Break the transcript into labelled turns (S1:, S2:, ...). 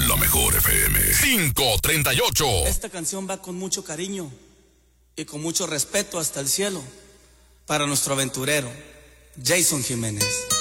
S1: La Mejor FM 538.
S2: Esta canción va con mucho cariño y con mucho respeto hasta el cielo para nuestro aventurero, Jason Jiménez.